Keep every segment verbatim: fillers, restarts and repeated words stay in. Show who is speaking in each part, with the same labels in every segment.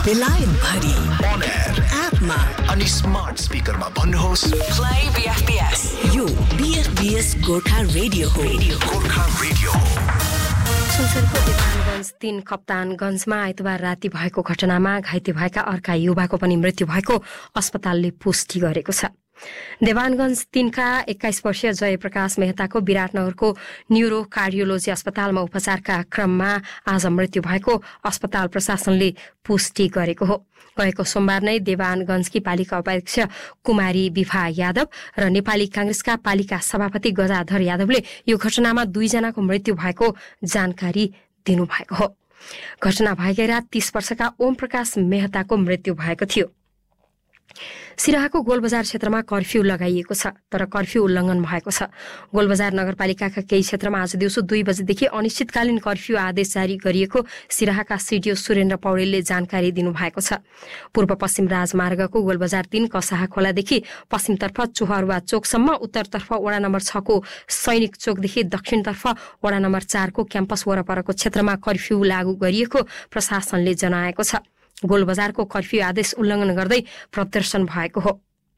Speaker 1: बेलायत भरि
Speaker 2: on air
Speaker 1: एपमा
Speaker 2: अनि स्मार्ट स्पिकरमा भन्नुहोस्
Speaker 1: play B F B S यो B F B S Gorkha radio हो
Speaker 2: गोर्खा रेडियो
Speaker 3: सुनसरीको देवानगञ्ज तीन कप्तानगञ्जमा आइतबार राति भएको घटनामा घाइते भएका अर्का युवाको पनि मृत्यु भएको अस्पतालले पुष्टि गरेको छ। देवानगञ्ज तीनका एक्काइस वर्षीय जयप्रकाश मेहताको विराटनगरको न्युरो कार्डियोलोजी अस्पतालमा उपचारका क्रममा आज मृत्यु भएको अस्पताल प्रशासनले पुष्टि गरेको हो। गएको सोमबार नै देवानगञ्जकी पालिका उपाध्यक्ष कुमारी विभा यादव र नेपाली कांग्रेसका पालिका सभापति गजाधर यादवले यो घटनामा दुईजनाको मृत्यु भएको जानकारी दिनुभएको हो। घटना भएकै रात तीस वर्षका ओम प्रकाश मेहताको मृत्यु भएको थियो। सिराहाको गोलबजार क्षेत्रमा कर्फ्यू लगाइएको छ, तर कर्फ्यू उल्लंघन भएको छ। गोलबजार नगरपालिकाका केही क्षेत्रमा आज दिउँसो दुई बजेदेखि अनिश्चितकालीन कर्फ्यू आदेश जारी गरिएको सिराहाका सिडिओ सुरेन्द्र पौडेलले जानकारी दिनुभएको छ। पूर्व पश्चिम राजमार्गको गोलबजार तीन कसाहा खोलादेखि पश्चिमतर्फ चोहरुवा चोकसम्म, उत्तरतर्फ वडा नम्बर छको सैनिक चोकदेखि दक्षिणतर्फ वडा नम्बर चारको क्याम्पस वरपरको क्षेत्रमा कर्फ्यू लागू गरिएको प्रशासनले जनाएको छ। गोलबजारको कर्फ्यू आदेश उल्लंघन गर्दै प्रदर्शन भएको हो।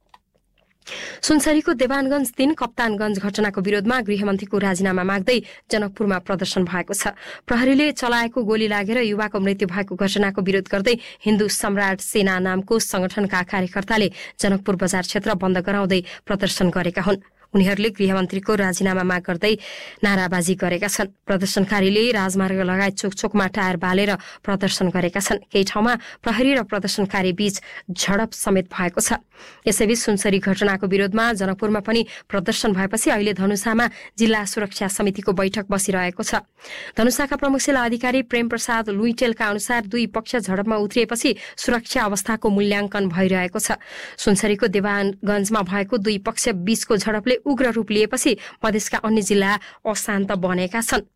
Speaker 3: सुनसरीको देवानगञ्ज तीन कप्तानगञ्ज घटनाको विरोधमा गृहमन्त्रीको राजीनामा माग्दै जनकपुरमा प्रदर्शन भएको छ। प्रहरीले चलाएको गोली लागेर युवाको मृत्यु भएको घटनाको विरोध गर्दै हिन्दू सम्राट सेना नामको संगठनका कार्यकर्ताले जनकपुर बजार क्षेत्र बन्द गराउँदै प्रदर्शन गरेका हुन्। उनीहरूले गृहमन्त्रीको राजीनामा माग गर्दै नाराबाजी गरेका छन्। प्रदर्शनकारीले राजमार्ग लगायत चोक चोकमा टायर बालेर प्रदर्शन गरेका छन्। केही ठाउँमा प्रहरी र प्रदर्शनकारी बीच झडप समेत भएको छ। यसैबीच सुनसरी घटनाको विरोधमा जनकपुरमा पनि प्रदर्शन भएपछि अहिले धनुषामा जिल्ला सुरक्षा समितिको बैठक बसिरहेको छ। धनुषाका प्रमुख जिल्ला अधिकारी प्रेम प्रसाद लुइटेलका अनुसार दुई पक्ष झडपमा उत्रिएपछि सुरक्षा अवस्थाको मूल्याङ्कन भइरहेको छ। सुनसरीको देवानगञ्जमा भएको दुई पक्ष बीचको झडपले उग्र रूप लिएपछि मधेसका अन्य जिल्ला अशान्त बनेका छन्।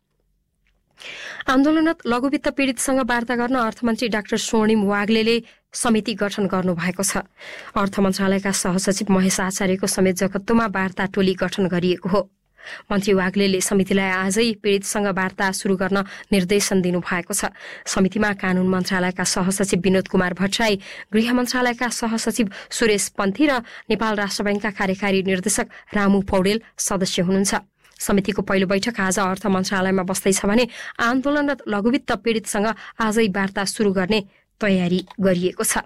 Speaker 3: आन्दोलनरत लघुवित्त पीडितसँग वार्ता गर्न अर्थमन्त्री डाक्टर स्वर्णिम वाग्लेले समिति गठन गर्नु भएको छ। अर्थ मन्त्रालयका सहसचिव महेश आचार्यको संयोजकत्वमा वार्ता टोली गठन गरिएको हो। मन्त्री वाग्लेले समितिलाई आजै पीडितसँग वार्ता शुरू गर्न निर्देशन दिनुभएको छ। समितिमा कानून मन्त्रालयका सहसचिव विनोद कुमार भट्टराई, गृह मन्त्रालयका सहसचिव सुरेश पन्थी र नेपाल राष्ट्र बैंकका कार्यकारी निर्देशक रामु पौडेल सदस्य हुनुहुन्छ। समितिको पहिलो बैठक आज अर्थ मन्त्रालयमा बस्दैछ भने आन्दोलनरत लघुवित्त पीडितसँग आजै वार्ता शुरू गर्ने तयारी गरिएको छ।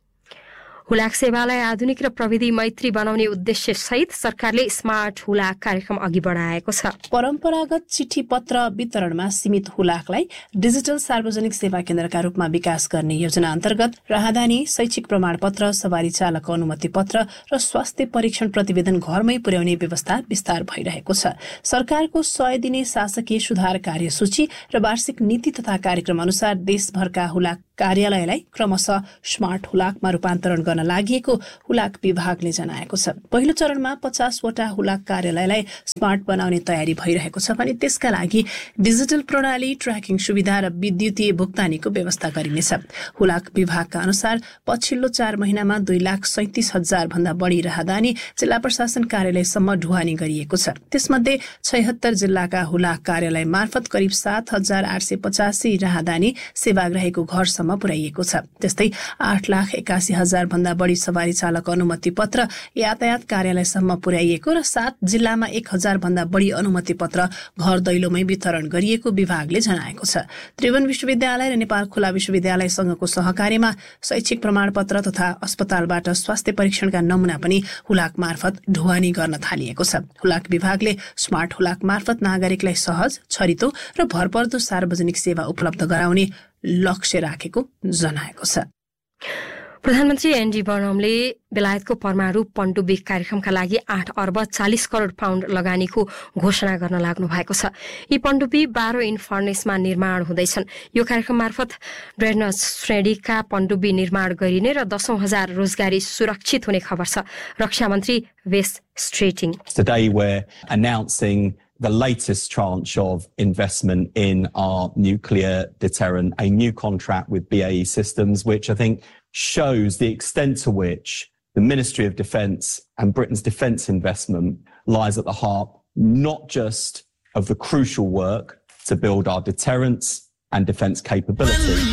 Speaker 3: हुलाक सेवालाई आधुनिक र प्रविधि मैत्री बनाउने उद्देश्य सहित सरकारले स्मार्ट हुलाक कार्यक्रम अघि बढाएको छ।
Speaker 4: परम्परागत चिठी पत्र वितरणमा सीमित हुलाकलाई डिजिटल सार्वजनिक सेवा केन्द्रका रूपमा विकास गर्ने योजना अन्तर्गत राहदानी, शैक्षिक प्रमाणपत्र, सवारी चालक अनुमति पत्र र स्वास्थ्य परीक्षण प्रतिवेदन घरमै पुर्याउने व्यवस्था विस्तार भइरहेको छ। सरकारको सय दिने शासकीय सुधार कार्यसूची र वार्षिक नीति तथा कार्यक्रम अनुसार देशभरका हुलाक कार्यालयलाई क्रमशः स्मार्ट हुलाकमा रूपान्तरण गर्न लागि हुलाक विभागले जनाएको छ। पहिलो चरणमा पचासवटा हुलाक कार्यालयलाई स्मार्ट बनाउने तयारी भइरहेको छ भने त्यसका लागि डिजिटल प्रणाली, ट्र्याकिङ सुविधा र विद्युतीय भुक्तानीको व्यवस्था गरिनेछ। हुलाक विभागका अनुसार पछिल्लो चार महिनामा दुई लाख सैतिस हजार भन्दा बढी राहदानी जिल्ला प्रशासन कार्यालयसम्म ढुवानी गरिएको छ। त्यसमध्ये छयहत्तर जिल्लाका हुलाक कार्यालय मार्फत करिब सात हजार आठ सय पचासी राहदानी सेवाग्राहीको घरसम्म पुर्याइएको छ। त्यस्तै आठ लाख एकासी हजार भन्दा बढी सवारी चालक अनुमति पत्र यातायात कार्यालयसम्म पुर्याइएको र सात जिल्लामा एक हजार भन्दा बढी अनुमति पत्र घर दैलोमै वितरण गरिएको विभागले जनाएको छ। त्रिभुवन विश्वविद्यालय र नेपाल खुला विश्वविद्यालयसँगको सहकार्यमा शैक्षिक प्रमाणपत्र तथा अस्पतालबाट स्वास्थ्य परीक्षणका नमुना पनि हुलाक मार्फत ढुवानी गर्न थालिएको छ। हुलाक विभागले स्मार्ट हुलाक मार्फत नागरिकलाई सहज, छरितो र भरपर्दो सार्वजनिक सेवा उपलब्ध गराउने लक्ष्य राखेको जनाएको छ।
Speaker 3: प्रधानमन्त्री एनडी बर्नमले बेलायतको परमाणु पनडुब्बी कार्यक्रमका लागि आठ अर्ब चालिस करोड़ पाउण्ड लगानीको घोषणा गर्न लाग्नु भएको छ। यी पनडुब्बी बाह्र इन फर्नेसमा निर्माण हुँदैछन्। यो कार्यक्रम मार्फत ड्रेडनट श्रेणीका पनडुब्बी निर्माण गरिने र दशौं हजार रोजगारी सुरक्षित हुने खबर छ। रक्षा मन्त्री वेस स्ट्रेटिङ
Speaker 5: Today we're announcing the latest tranche of investment in our nuclear deterrent, a new contract with B A E Systems, which I think shows the extent to which the Ministry of Defence and Britain's defence investment lies at the heart not just of the crucial work to build our deterrence and defence capability, but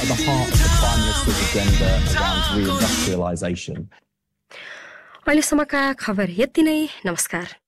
Speaker 5: at the heart of the Prime Minister's agenda around reindustrialisation.
Speaker 3: अहिलेसम्मका खबर यति नै। नमस्कार।